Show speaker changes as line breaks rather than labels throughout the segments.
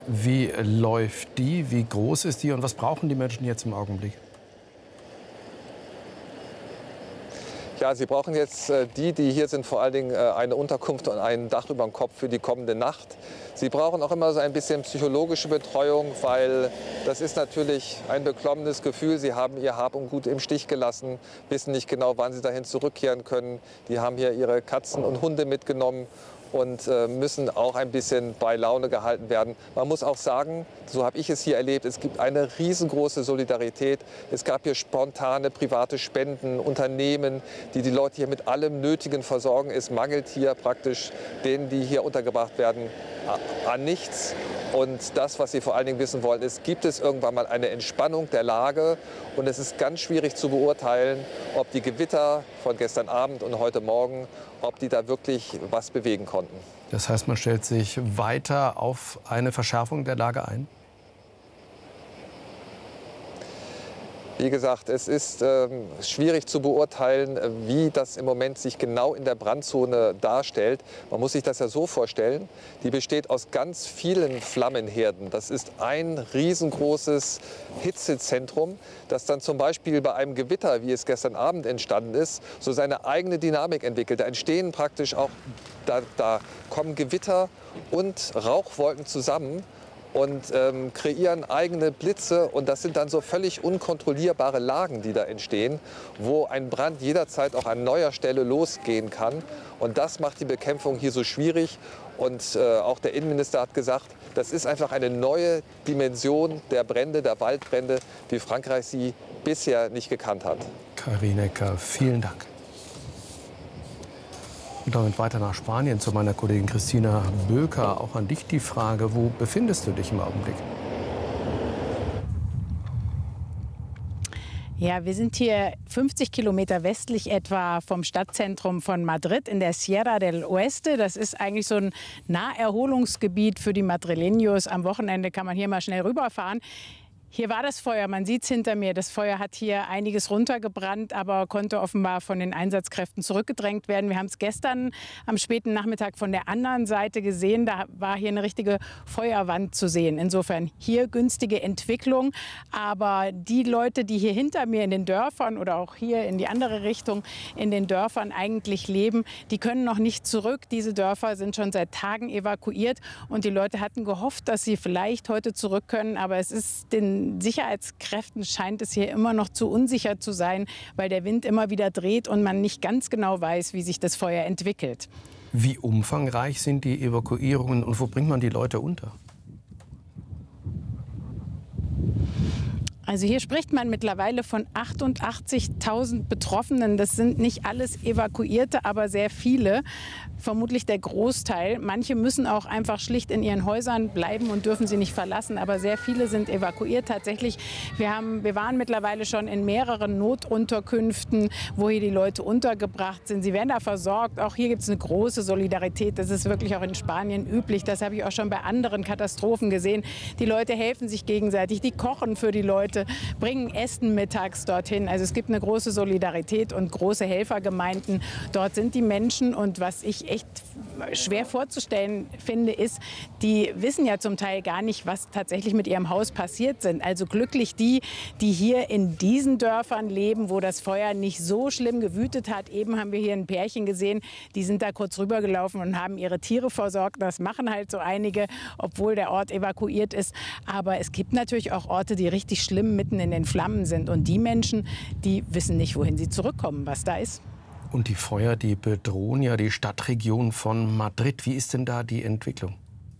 Wie läuft die? Wie groß ist die? Und was brauchen die Menschen jetzt im Augenblick?
Ja, sie brauchen jetzt, die hier sind, vor allen Dingen eine Unterkunft und ein Dach über dem Kopf für die kommende Nacht. Sie brauchen auch immer so ein bisschen psychologische Betreuung, weil das ist natürlich ein beklommenes Gefühl. Sie haben ihr Hab und Gut im Stich gelassen, wissen nicht genau, wann sie dahin zurückkehren können. Die haben hier ihre Katzen und Hunde mitgenommen und müssen auch ein bisschen bei Laune gehalten werden. Man muss auch sagen, so habe ich es hier erlebt, es gibt eine riesengroße Solidarität. Es gab hier spontane private Spenden, Unternehmen, die Leute hier mit allem Nötigen versorgen. Es mangelt hier praktisch denen, die hier untergebracht werden, an nichts. Und das, was Sie vor allen Dingen wissen wollen, ist, gibt es irgendwann mal eine Entspannung der Lage? Und es ist ganz schwierig zu beurteilen, ob die Gewitter von gestern Abend und heute Morgen, ob die da wirklich was bewegen konnten.
Das heißt, man stellt sich weiter auf eine Verschärfung der Lage ein?
Wie gesagt, es ist schwierig zu beurteilen, wie das im Moment sich genau in der Brandzone darstellt. Man muss sich das ja so vorstellen, die besteht aus ganz vielen Flammenherden. Das ist ein riesengroßes Hitzezentrum, das dann zum Beispiel bei einem Gewitter, wie es gestern Abend entstanden ist, so seine eigene Dynamik entwickelt. Da entstehen praktisch auch, da kommen Gewitter und Rauchwolken zusammen und kreieren eigene Blitze. Und das sind dann so völlig unkontrollierbare Lagen, die da entstehen, wo ein Brand jederzeit auch an neuer Stelle losgehen kann. Und das macht die Bekämpfung hier so schwierig. Und auch der Innenminister hat gesagt, das ist einfach eine neue Dimension der Brände, der Waldbrände, wie Frankreich sie bisher nicht gekannt hat.
Karin Ecker, vielen Dank. Und damit weiter nach Spanien zu meiner Kollegin Christina Böker. Auch an dich die Frage, wo befindest du dich im Augenblick?
Ja, wir sind hier 50 Kilometer westlich etwa vom Stadtzentrum von Madrid in der Sierra del Oeste. Das ist eigentlich so ein Naherholungsgebiet für die Madrileños. Am Wochenende kann man hier mal schnell rüberfahren. Hier war das Feuer, man sieht es hinter mir. Das Feuer hat hier einiges runtergebrannt, aber konnte offenbar von den Einsatzkräften zurückgedrängt werden. Wir haben es gestern am späten Nachmittag von der anderen Seite gesehen. Da war hier eine richtige Feuerwand zu sehen. Insofern hier günstige Entwicklung. Aber die Leute, die hier hinter mir in den Dörfern oder auch hier in die andere Richtung in den Dörfern eigentlich leben, die können noch nicht zurück. Diese Dörfer sind schon seit Tagen evakuiert. Und die Leute hatten gehofft, dass sie vielleicht heute zurück können. Aber es ist den Sicherheitskräften scheint es hier immer noch zu unsicher zu sein, weil der Wind immer wieder dreht und man nicht ganz genau weiß, wie sich das Feuer entwickelt.
Wie umfangreich sind die Evakuierungen und wo bringt man die Leute unter?
Also hier spricht man mittlerweile von 88.000 Betroffenen. Das sind nicht alles Evakuierte, aber sehr viele. Vermutlich der Großteil. Manche müssen auch einfach schlicht in ihren Häusern bleiben und dürfen sie nicht verlassen. Aber sehr viele sind evakuiert. Tatsächlich, wir waren mittlerweile schon in mehreren Notunterkünften, wo hier die Leute untergebracht sind. Sie werden da versorgt. Auch hier gibt es eine große Solidarität. Das ist wirklich auch in Spanien üblich. Das habe ich auch schon bei anderen Katastrophen gesehen. Die Leute helfen sich gegenseitig. Die kochen für die Leute, bringen Essen mittags dorthin. Also es gibt eine große Solidarität und große Helfergemeinden. Dort sind die Menschen. Und was ich echt schwer vorzustellen finde, ist, die wissen ja zum Teil gar nicht, was tatsächlich mit ihrem Haus passiert sind. Also glücklich die, die hier in diesen Dörfern leben, wo das Feuer nicht so schlimm gewütet hat. Eben haben wir hier ein Pärchen gesehen, die sind da kurz rübergelaufen und haben ihre Tiere versorgt. Das machen halt so einige, obwohl der Ort evakuiert ist. Aber es gibt natürlich auch Orte, die richtig schlimm mitten in den Flammen sind. Und die Menschen, die wissen nicht, wohin sie zurückkommen, was da ist.
Und die Feuer, die bedrohen ja die Stadtregion von Madrid. Wie ist denn da die Entwicklung?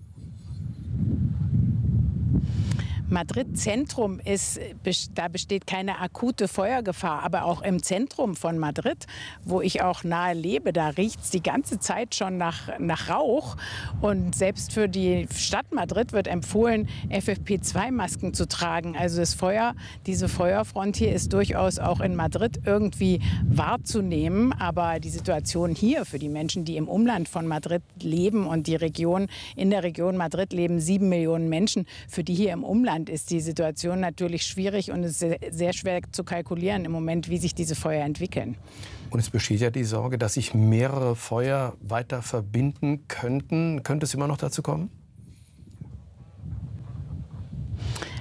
Madrid-Zentrum da besteht keine akute Feuergefahr, aber auch im Zentrum von Madrid, wo ich auch nahe lebe, da riecht es die ganze Zeit schon nach Rauch. Und selbst für die Stadt Madrid wird empfohlen, FFP2-Masken zu tragen. Also diese Feuerfront hier ist durchaus auch in Madrid irgendwie wahrzunehmen. Aber die Situation hier für die Menschen, die im Umland von Madrid leben und in der Region Madrid leben 7 Millionen Menschen, für die hier im Umland ist die Situation natürlich schwierig und es ist sehr schwer zu kalkulieren im Moment, wie sich diese Feuer entwickeln.
Und es besteht ja die Sorge, dass sich mehrere Feuer weiter verbinden könnten. Könnte es immer noch dazu kommen?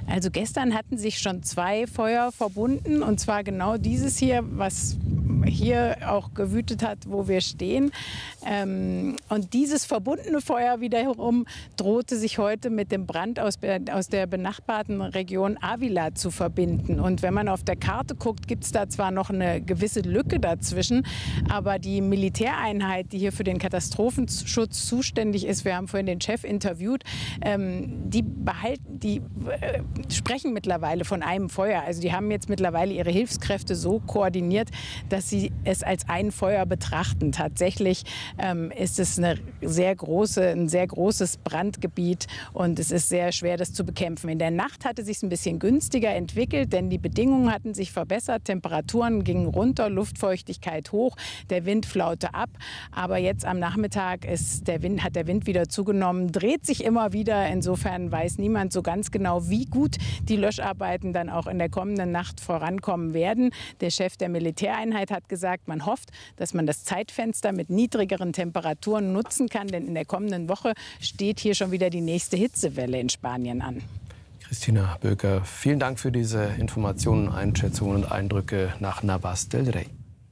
Also gestern hatten sich schon 2 Feuer verbunden, und zwar genau dieses hier, was hier auch gewütet hat, wo wir stehen. Und dieses verbundene Feuer wiederum drohte sich heute mit dem Brand aus der benachbarten Region Ávila zu verbinden. Und wenn man auf der Karte guckt, gibt es da zwar noch eine gewisse Lücke dazwischen, aber die Militäreinheit, die hier für den Katastrophenschutz zuständig ist, wir haben vorhin den Chef interviewt, die sprechen mittlerweile von einem Feuer. Also die haben jetzt mittlerweile ihre Hilfskräfte so koordiniert, dass sie es als ein Feuer betrachten. Tatsächlich ist es ein sehr großes Brandgebiet, und es ist sehr schwer, das zu bekämpfen. In der Nacht hatte es sich ein bisschen günstiger entwickelt, denn die Bedingungen hatten sich verbessert. Temperaturen gingen runter, Luftfeuchtigkeit hoch, der Wind flaute ab. Aber jetzt am Nachmittag hat der Wind wieder zugenommen, dreht sich immer wieder. Insofern weiß niemand so ganz genau, wie gut die Löscharbeiten dann auch in der kommenden Nacht vorankommen werden. Der Chef der Militäreinheit hat gesagt, man hofft, dass man das Zeitfenster mit niedrigeren Temperaturen nutzen kann, denn in der kommenden Woche steht hier schon wieder die nächste Hitzewelle in Spanien an.
Christina Böker, vielen Dank für diese Informationen, Einschätzungen und Eindrücke nach Navas del Rey.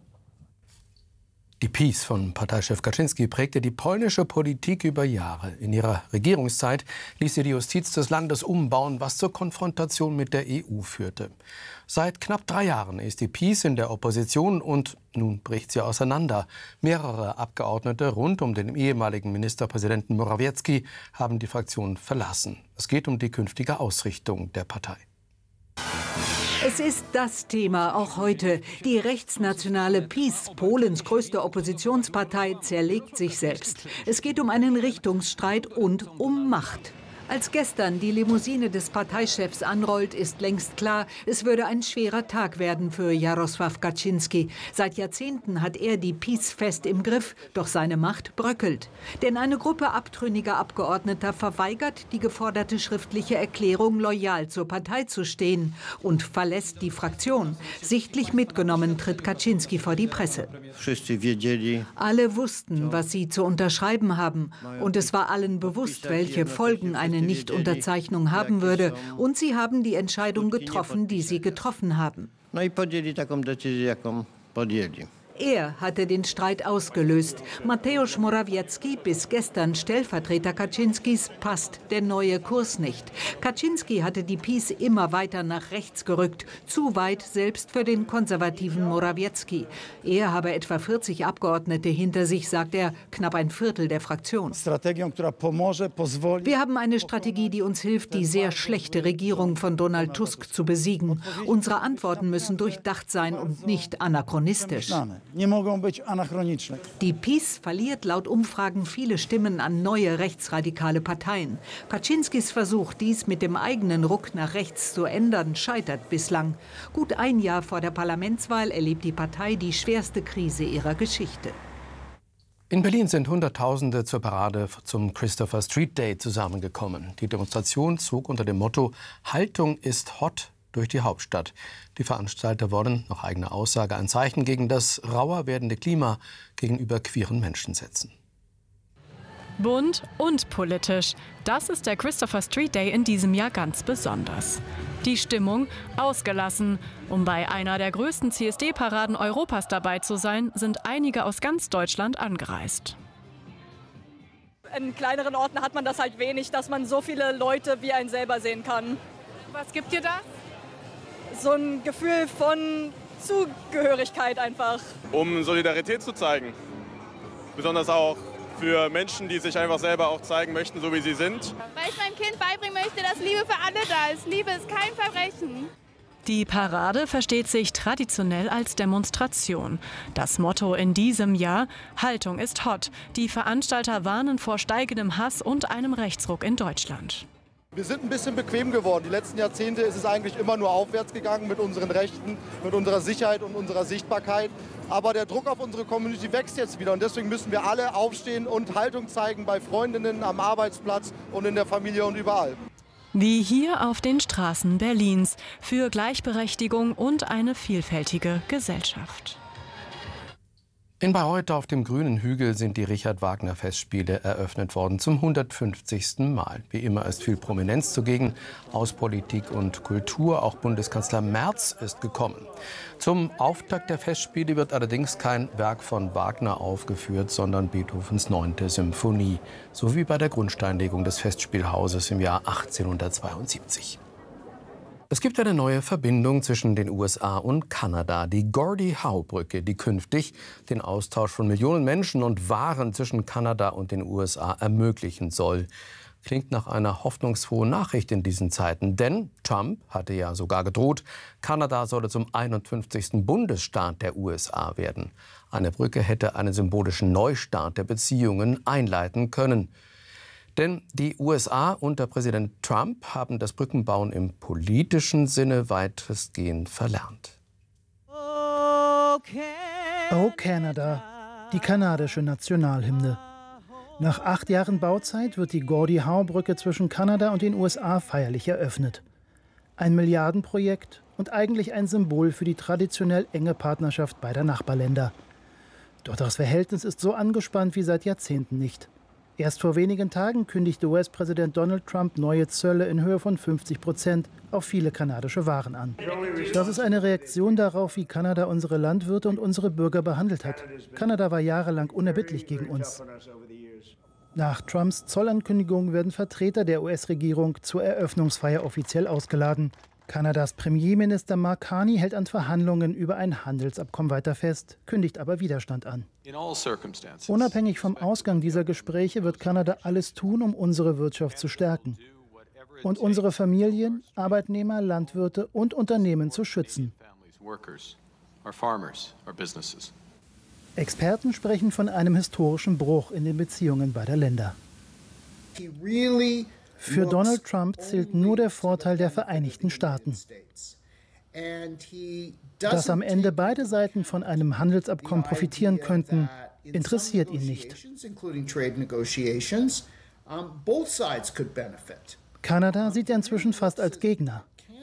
Die PiS von Parteichef Kaczyński prägte die polnische Politik über Jahre. In ihrer Regierungszeit ließ sie die Justiz des Landes umbauen, was zur Konfrontation mit der EU führte. Seit knapp 3 Jahren ist die PiS in der Opposition und nun bricht sie auseinander. Mehrere Abgeordnete rund um den ehemaligen Ministerpräsidenten Morawiecki haben die Fraktion verlassen. Es geht um die künftige Ausrichtung der Partei.
Es ist das Thema auch heute. Die rechtsnationale PiS, Polens größte Oppositionspartei, zerlegt sich selbst. Es geht um einen Richtungsstreit und um Macht. Als gestern die Limousine des Parteichefs anrollt, ist längst klar, es würde ein schwerer Tag werden für Jarosław Kaczyński. Seit Jahrzehnten hat er die PiS fest im Griff, doch seine Macht bröckelt. Denn eine Gruppe abtrünniger Abgeordneter verweigert die geforderte schriftliche Erklärung, loyal zur Partei zu stehen, und verlässt die Fraktion. Sichtlich mitgenommen tritt Kaczyński vor die Presse. Alle wussten, was sie zu unterschreiben haben, und es war allen bewusst, welche Folgen eine Nichtunterzeichnung haben würde, und sie haben die Entscheidung getroffen, die sie getroffen haben. Er hatte den Streit ausgelöst. Mateusz Morawiecki, bis gestern Stellvertreter Kaczynskis, passt der neue Kurs nicht. Kaczyński hatte die PiS immer weiter nach rechts gerückt, zu weit selbst für den konservativen Morawiecki. Er habe etwa 40 Abgeordnete hinter sich, sagt er, knapp ein Viertel der Fraktion. Wir haben eine Strategie, die uns hilft, die sehr schlechte Regierung von Donald Tusk zu besiegen. Unsere Antworten müssen durchdacht sein und nicht anachronistisch. Die PiS verliert laut Umfragen viele Stimmen an neue rechtsradikale Parteien. Kaczynskis Versuch, dies mit dem eigenen Ruck nach rechts zu ändern, scheitert bislang. Gut ein Jahr vor der Parlamentswahl erlebt die Partei die schwerste Krise ihrer Geschichte.
In Berlin sind Hunderttausende zur Parade zum Christopher Street Day zusammengekommen. Die Demonstration zog unter dem Motto „Haltung ist hot“ durch die Hauptstadt. Die Veranstalter wollen, nach eigener Aussage, ein Zeichen gegen das rauer werdende Klima gegenüber queeren Menschen setzen.
Bunt und politisch. Das ist der Christopher Street Day in diesem Jahr ganz besonders. Die Stimmung ausgelassen. Um bei einer der größten CSD-Paraden Europas dabei zu sein, sind einige aus ganz Deutschland angereist.
In kleineren Orten hat man das halt wenig, dass man so viele Leute wie einen selber sehen kann.
Was gibt dir das?
So ein Gefühl von Zugehörigkeit einfach.
Um Solidarität zu zeigen. Besonders auch für Menschen, die sich einfach selber auch zeigen möchten, so wie sie sind.
Weil ich meinem Kind beibringen möchte, dass Liebe für alle da ist. Liebe ist kein Verbrechen.
Die Parade versteht sich traditionell als Demonstration. Das Motto in diesem Jahr: Haltung ist hot. Die Veranstalter warnen vor steigendem Hass und einem Rechtsruck in Deutschland.
Wir sind ein bisschen bequem geworden. Die letzten Jahrzehnte ist es eigentlich immer nur aufwärts gegangen mit unseren Rechten, mit unserer Sicherheit und unserer Sichtbarkeit. Aber der Druck auf unsere Community wächst jetzt wieder und deswegen müssen wir alle aufstehen und Haltung zeigen bei Freundinnen, am Arbeitsplatz und in der Familie und überall.
Wie hier auf den Straßen Berlins für Gleichberechtigung und eine vielfältige Gesellschaft.
In Bayreuth auf dem grünen Hügel sind die Richard-Wagner-Festspiele eröffnet worden, zum 150. Mal. Wie immer ist viel Prominenz zugegen aus Politik und Kultur. Auch Bundeskanzler Merz ist gekommen. Zum Auftakt der Festspiele wird allerdings kein Werk von Wagner aufgeführt, sondern Beethovens 9. Symphonie, so wie bei der Grundsteinlegung des Festspielhauses im Jahr 1872. Es gibt eine neue Verbindung zwischen den USA und Kanada, die Gordie-Howe-Brücke, die künftig den Austausch von Millionen Menschen und Waren zwischen Kanada und den USA ermöglichen soll. Klingt nach einer hoffnungsfrohen Nachricht in diesen Zeiten, denn Trump hatte ja sogar gedroht, Kanada solle zum 51. Bundesstaat der USA werden. Eine Brücke hätte einen symbolischen Neustart der Beziehungen einleiten können. Denn die USA unter Präsident Trump haben das Brückenbauen im politischen Sinne weitestgehend verlernt.
Oh Canada, die kanadische Nationalhymne. Nach 8 Jahren Bauzeit wird die Gordie-Howe-Brücke zwischen Kanada und den USA feierlich eröffnet. Ein Milliardenprojekt und eigentlich ein Symbol für die traditionell enge Partnerschaft beider Nachbarländer. Doch das Verhältnis ist so angespannt wie seit Jahrzehnten nicht. Erst vor wenigen Tagen kündigte US-Präsident Donald Trump neue Zölle in Höhe von 50% auf viele kanadische Waren an. Das ist eine Reaktion darauf, wie Kanada unsere Landwirte und unsere Bürger behandelt hat. Kanada war jahrelang unerbittlich gegen uns. Nach Trumps Zollankündigung werden Vertreter der US-Regierung zur Eröffnungsfeier offiziell ausgeladen. Kanadas Premierminister Mark Carney hält an Verhandlungen über ein Handelsabkommen weiter fest, kündigt aber Widerstand an. Unabhängig vom Ausgang dieser Gespräche wird Kanada alles tun, um unsere Wirtschaft zu stärken und unsere Familien, Arbeitnehmer, Landwirte und Unternehmen zu schützen. Experten sprechen von einem historischen Bruch in den Beziehungen beider Länder. Für Donald Trump zählt nur der Vorteil der Vereinigten Staaten. Dass am Ende beide Seiten von einem Handelsabkommen profitieren könnten, interessiert ihn nicht. Kanada sieht er inzwischen fast als Gegner.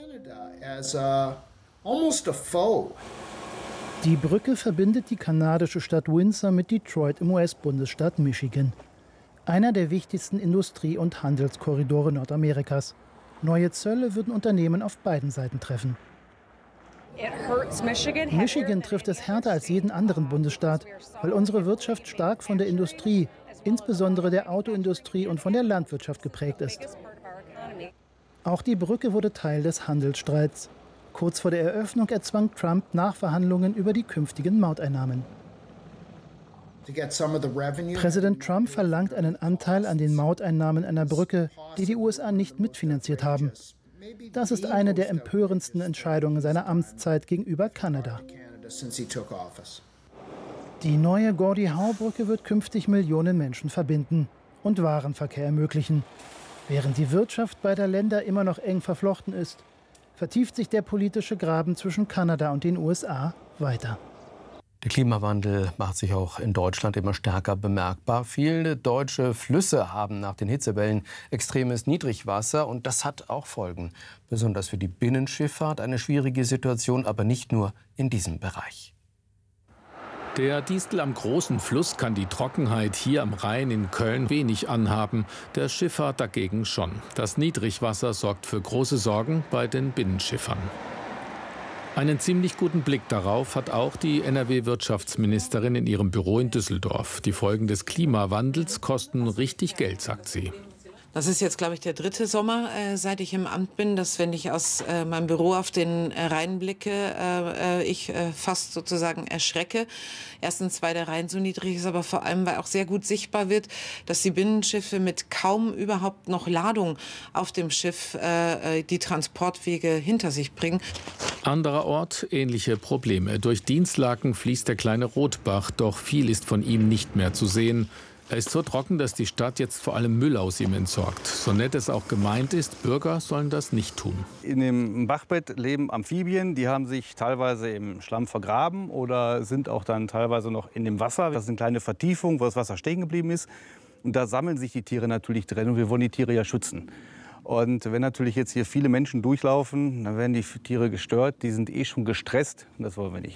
Die Brücke verbindet die kanadische Stadt Windsor mit Detroit im US-Bundesstaat Michigan. Einer der wichtigsten Industrie- und Handelskorridore Nordamerikas. Neue Zölle würden Unternehmen auf beiden Seiten treffen. Michigan trifft es härter als jeden anderen Bundesstaat, weil unsere Wirtschaft stark von der Industrie, insbesondere der Autoindustrie und von der Landwirtschaft geprägt ist. Auch die Brücke wurde Teil des Handelsstreits. Kurz vor der Eröffnung erzwang Trump Nachverhandlungen über die künftigen Mauteinnahmen. Präsident Trump verlangt einen Anteil an den Mauteinnahmen einer Brücke, die die USA nicht mitfinanziert haben. Das ist eine der empörendsten Entscheidungen seiner Amtszeit gegenüber Kanada. Die neue Gordie-Howe-Brücke wird künftig Millionen Menschen verbinden und Warenverkehr ermöglichen. Während die Wirtschaft beider Länder immer noch eng verflochten ist, vertieft sich der politische Graben zwischen Kanada und den USA weiter.
Der Klimawandel macht sich auch in Deutschland immer stärker bemerkbar. Viele deutsche Flüsse haben nach den Hitzewellen extremes Niedrigwasser und das hat auch Folgen. Besonders für die Binnenschifffahrt eine schwierige Situation, aber nicht nur in diesem Bereich.
Der Distel am großen Fluss kann die Trockenheit hier am Rhein in Köln wenig anhaben, der Schifffahrt dagegen schon. Das Niedrigwasser sorgt für große Sorgen bei den Binnenschiffern. Einen ziemlich guten Blick darauf hat auch die NRW-Wirtschaftsministerin in ihrem Büro in Düsseldorf. Die Folgen des Klimawandels kosten richtig Geld, sagt sie.
Das ist jetzt, glaube ich, der 3. Sommer, seit ich im Amt bin, dass, wenn ich aus meinem Büro auf den Rhein blicke, ich fast sozusagen erschrecke. Erstens, weil der Rhein so niedrig ist, aber vor allem, weil auch sehr gut sichtbar wird, dass die Binnenschiffe mit kaum überhaupt noch Ladung auf dem Schiff die Transportwege hinter sich bringen.
Anderer Ort, ähnliche Probleme. Durch Dinslaken fließt der kleine Rotbach, doch viel ist von ihm nicht mehr zu sehen. Er ist so trocken, dass die Stadt jetzt vor allem Müll aus ihm entsorgt. So nett es auch gemeint ist, Bürger sollen das nicht tun.
In dem Bachbett leben Amphibien, die haben sich teilweise im Schlamm vergraben oder sind auch dann teilweise noch in dem Wasser. Das sind kleine Vertiefungen, wo das Wasser stehen geblieben ist. Und da sammeln sich die Tiere natürlich drin und wir wollen die Tiere ja schützen. Und wenn natürlich jetzt hier viele Menschen durchlaufen, dann werden die Tiere gestört. Die sind eh schon gestresst und das wollen wir nicht.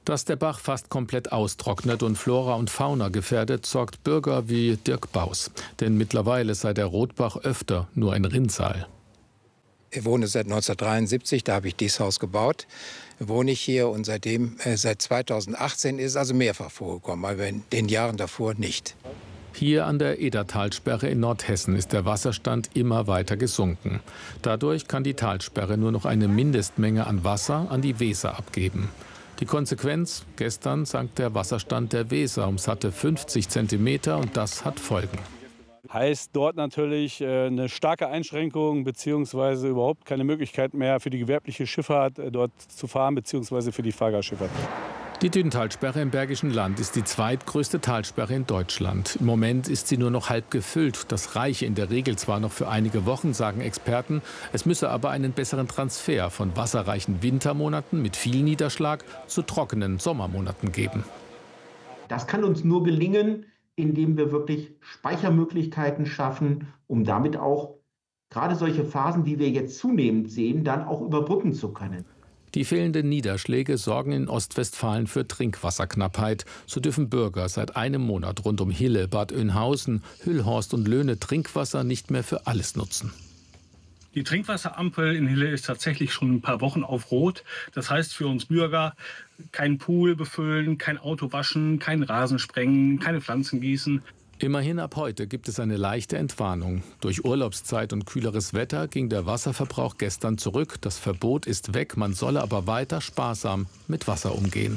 Dass der Bach fast komplett austrocknet und Flora und Fauna gefährdet, sorgt Bürger wie Dirk Baus. Denn mittlerweile sei der Rotbach öfter nur ein Rinnsal.
Ich wohne seit 1973, da habe ich dieses Haus gebaut. Wohne ich hier und seitdem, seit 2018 ist es also mehrfach vorgekommen, aber in den Jahren davor nicht.
Hier an der Edertalsperre in Nordhessen ist der Wasserstand immer weiter gesunken. Dadurch kann die Talsperre nur noch eine Mindestmenge an Wasser an die Weser abgeben. Die Konsequenz: Gestern sank der Wasserstand der Weser um satte 50 Zentimeter und das hat Folgen.
Heißt dort natürlich eine starke Einschränkung bzw. überhaupt keine Möglichkeit mehr für die gewerbliche Schifffahrt dort zu fahren bzw. für die Fahrgastschifffahrt.
Die Düntalsperre im Bergischen Land ist die zweitgrößte Talsperre in Deutschland. Im Moment ist sie nur noch halb gefüllt. Das reiche in der Regel zwar noch für einige Wochen, sagen Experten. Es müsse aber einen besseren Transfer von wasserreichen Wintermonaten mit viel Niederschlag zu trockenen Sommermonaten geben.
Das kann uns nur gelingen, indem wir wirklich Speichermöglichkeiten schaffen, um damit auch gerade solche Phasen, die wir jetzt zunehmend sehen, dann auch überbrücken zu können.
Die fehlenden Niederschläge sorgen in Ostwestfalen für Trinkwasserknappheit. So dürfen Bürger seit einem Monat rund um Hille, Bad Oeynhausen, Hüllhorst und Löhne Trinkwasser nicht mehr für alles nutzen.
Die Trinkwasserampel in Hille ist tatsächlich schon ein paar Wochen auf Rot. Das heißt für uns Bürger, kein Pool befüllen, kein Auto waschen, kein Rasen sprengen, keine Pflanzen gießen.
Immerhin ab heute gibt es eine leichte Entwarnung. Durch Urlaubszeit und kühleres Wetter ging der Wasserverbrauch gestern zurück. Das Verbot ist weg, man solle aber weiter sparsam mit Wasser umgehen.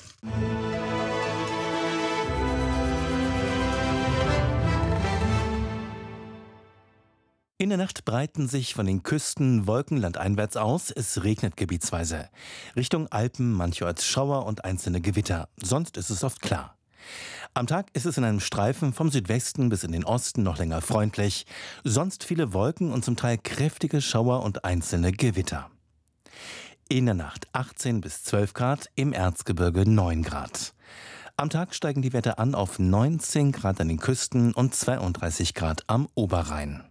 In der Nacht breiten sich von den Küsten Wolken landeinwärts aus. Es regnet gebietsweise. Richtung Alpen mancherorts Schauer und einzelne Gewitter. Sonst ist es oft klar. Am Tag ist es in einem Streifen vom Südwesten bis in den Osten noch länger freundlich. Sonst viele Wolken und zum Teil kräftige Schauer und einzelne Gewitter. In der Nacht 18 bis 12 Grad, im Erzgebirge 9 Grad. Am Tag steigen die Werte an auf 19 Grad an den Küsten und 32 Grad am Oberrhein.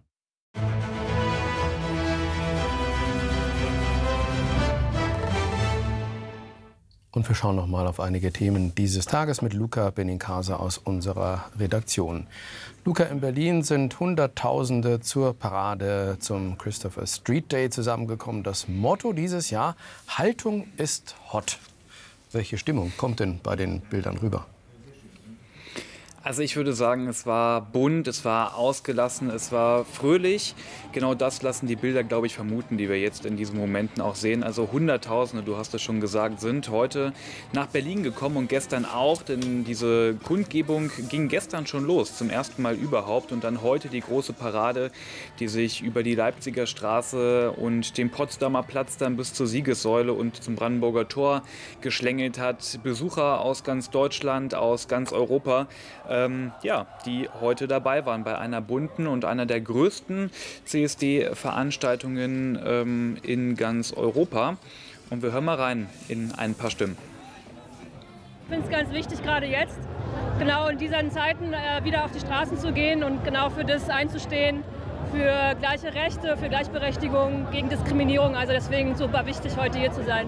Und wir schauen noch mal auf einige Themen dieses Tages mit Luca Benincasa aus unserer Redaktion. Luca, in Berlin sind Hunderttausende zur Parade zum Christopher Street Day zusammengekommen. Das Motto dieses Jahr: Haltung ist hot. Welche Stimmung kommt denn bei den Bildern rüber?
Also ich würde sagen, es war bunt, es war ausgelassen, es war fröhlich. Genau das lassen die Bilder, glaube ich, vermuten, die wir jetzt in diesen Momenten auch sehen. Also Hunderttausende, du hast es schon gesagt, sind heute nach Berlin gekommen und gestern auch. Denn diese Kundgebung ging gestern schon los, zum ersten Mal überhaupt. Und dann heute die große Parade, die sich über die Leipziger Straße und den Potsdamer Platz dann bis zur Siegessäule und zum Brandenburger Tor geschlängelt hat. Besucher aus ganz Deutschland, aus ganz Europa, die heute dabei waren bei einer bunten und einer der größten CSD-Veranstaltungen in ganz Europa. Und wir hören mal rein in ein paar Stimmen.
Ich finde es ganz wichtig, gerade jetzt, genau in diesen Zeiten wieder auf die Straßen zu gehen und genau für das einzustehen, für gleiche Rechte, für Gleichberechtigung, gegen Diskriminierung. Also deswegen super wichtig, heute hier zu sein.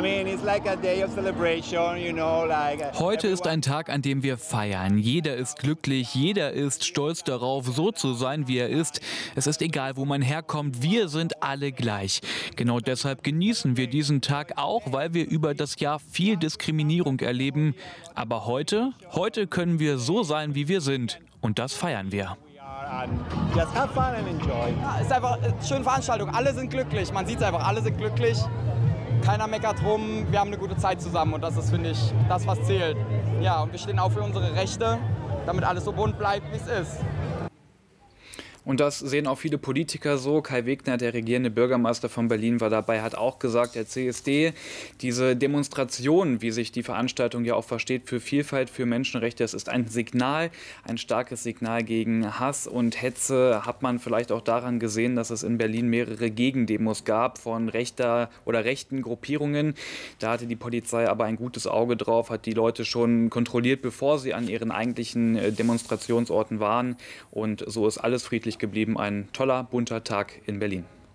Heute ist ein Tag, an dem wir feiern. Jeder ist glücklich, jeder ist stolz darauf, so zu sein, wie er ist. Es ist egal, wo man herkommt, wir sind alle gleich. Genau deshalb genießen wir diesen Tag auch, weil wir über das Jahr viel Diskriminierung erleben. Aber heute können wir so sein, wie wir sind. Und das feiern wir.
Just have fun and enjoy. Ja, es ist einfach eine schöne Veranstaltung. Alle sind glücklich. Man sieht es einfach, alle sind glücklich. Keiner meckert rum. Wir haben eine gute Zeit zusammen und das ist, finde ich, das, was zählt. Ja, und wir stehen auch für unsere Rechte, damit alles so bunt bleibt, wie es ist.
Und das sehen auch viele Politiker so. Kai Wegner, der regierende Bürgermeister von Berlin, war dabei, hat auch gesagt, der CSD, diese Demonstration, wie sich die Veranstaltung ja auch versteht, für Vielfalt, für Menschenrechte, das ist ein Signal, ein starkes Signal gegen Hass und Hetze. Hat man vielleicht auch daran gesehen, dass es in Berlin mehrere Gegendemos gab von rechten Gruppierungen. Da hatte die Polizei aber ein gutes Auge drauf, hat die Leute schon kontrolliert, bevor sie an ihren eigentlichen Demonstrationsorten waren. Und so ist alles friedlich geblieben. Ein toller, bunter Tag in Berlin.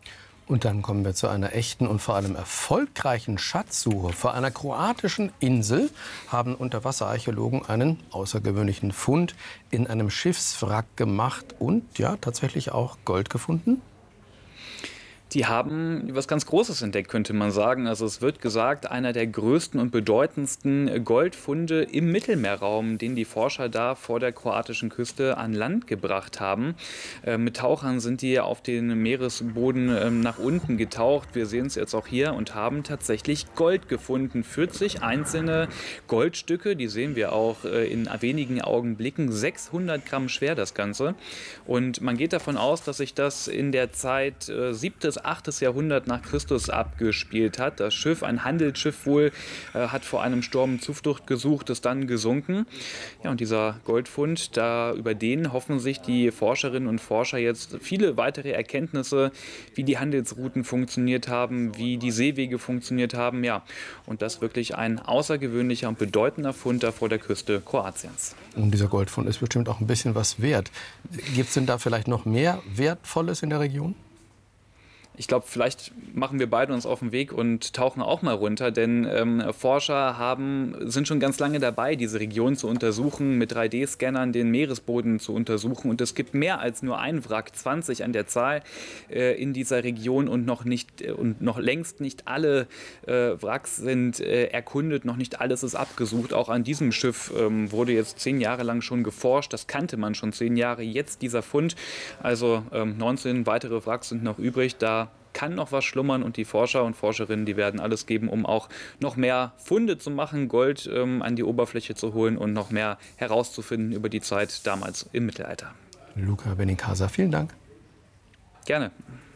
Und dann kommen wir zu einer echten und vor allem erfolgreichen Schatzsuche. Vor einer kroatischen Insel haben Unterwasserarchäologen einen außergewöhnlichen Fund in einem Schiffswrack gemacht und ja, tatsächlich auch Gold gefunden.
Die haben was ganz Großes entdeckt, könnte man sagen. Also es wird gesagt, einer der größten und bedeutendsten Goldfunde im Mittelmeerraum, den die Forscher da vor der kroatischen Küste an Land gebracht haben. Mit Tauchern sind die auf den Meeresboden nach unten getaucht. Wir sehen es jetzt auch hier und haben tatsächlich Gold gefunden. 40 einzelne Goldstücke, die sehen wir auch in wenigen Augenblicken. 600 Gramm schwer das Ganze. Und man geht davon aus, dass sich das in der Zeit 7. bis 8. Jahrhundert nach Christus abgespielt hat. Das Schiff, ein Handelsschiff wohl, hat vor einem Sturm Zuflucht gesucht, ist dann gesunken. Ja, und dieser Goldfund, über den hoffen sich die Forscherinnen und Forscher jetzt viele weitere Erkenntnisse, wie die Handelsrouten funktioniert haben, wie die Seewege funktioniert haben. Ja, und das wirklich ein außergewöhnlicher und bedeutender Fund da vor der Küste Kroatiens.
Und dieser Goldfund ist bestimmt auch ein bisschen was wert. Gibt es denn da vielleicht noch mehr Wertvolles in der Region?
Ich glaube, vielleicht machen wir beide uns auf den Weg und tauchen auch mal runter, denn Forscher sind schon ganz lange dabei, diese Region zu untersuchen, mit 3D-Scannern den Meeresboden zu untersuchen. Und es gibt mehr als nur ein Wrack, 20 an der Zahl in dieser Region und noch längst nicht alle Wracks sind erkundet, noch nicht alles ist abgesucht. Auch an diesem Schiff wurde jetzt 10 Jahre lang schon geforscht, das kannte man schon 10 Jahre, jetzt dieser Fund. Also 19 weitere Wracks sind noch übrig, da kann noch was schlummern und die Forscher und Forscherinnen, die werden alles geben, um auch noch mehr Funde zu machen, Gold an die Oberfläche zu holen und noch mehr herauszufinden über die Zeit damals im Mittelalter.
Luca Benincasa, vielen Dank.
Gerne.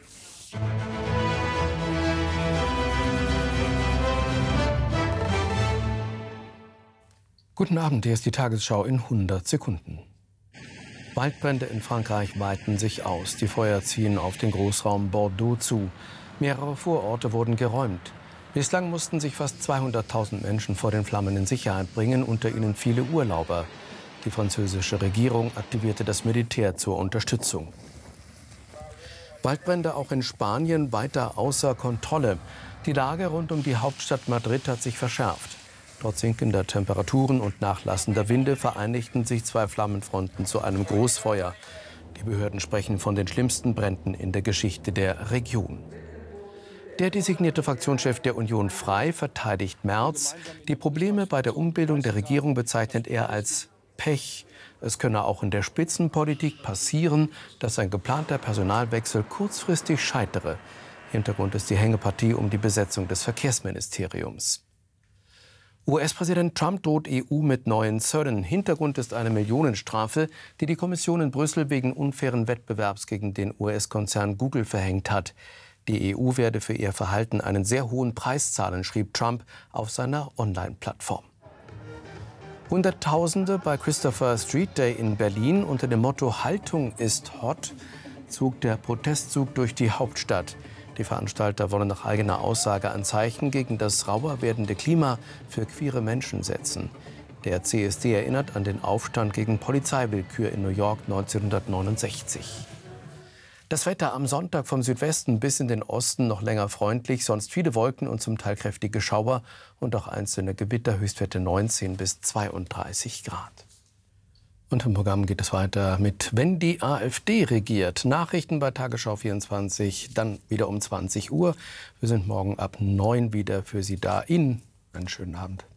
Guten Abend, hier ist die Tagesschau in 100 Sekunden. Waldbrände in Frankreich weiten sich aus. Die Feuer ziehen auf den Großraum Bordeaux zu. Mehrere Vororte wurden geräumt. Bislang mussten sich fast 200.000 Menschen vor den Flammen in Sicherheit bringen, unter ihnen viele Urlauber. Die französische Regierung aktivierte das Militär zur Unterstützung. Waldbrände auch in Spanien weiter außer Kontrolle. Die Lage rund um die Hauptstadt Madrid hat sich verschärft. Trotz sinkender Temperaturen und nachlassender Winde vereinigten sich 2 Flammenfronten zu einem Großfeuer. Die Behörden sprechen von den schlimmsten Bränden in der Geschichte der Region. Der designierte Fraktionschef der Union Frei verteidigt Merz. Die Probleme bei der Umbildung der Regierung bezeichnet er als Pech. Es könne auch in der Spitzenpolitik passieren, dass ein geplanter Personalwechsel kurzfristig scheitere. Hintergrund ist die Hängepartie um die Besetzung des Verkehrsministeriums. US-Präsident Trump droht EU mit neuen Zöllen. Hintergrund ist eine Millionenstrafe, die die Kommission in Brüssel wegen unfairen Wettbewerbs gegen den US-Konzern Google verhängt hat. Die EU werde für ihr Verhalten einen sehr hohen Preis zahlen, schrieb Trump auf seiner Online-Plattform. Hunderttausende bei Christopher Street Day in Berlin unter dem Motto "Haltung ist hot" zog der Protestzug durch die Hauptstadt. Die Veranstalter wollen nach eigener Aussage ein Zeichen gegen das rauer werdende Klima für queere Menschen setzen. Der CSD erinnert an den Aufstand gegen Polizeiwillkür in New York 1969. Das Wetter am Sonntag vom Südwesten bis in den Osten noch länger freundlich, sonst viele Wolken und zum Teil kräftige Schauer und auch einzelne Gewitter, Höchstwerte 19 bis 32 Grad. Und im Programm geht es weiter mit "Wenn die AfD regiert". Nachrichten bei Tagesschau 24, dann wieder um 20 Uhr. Wir sind morgen ab 9 wieder für Sie da. Ihnen einen schönen Abend.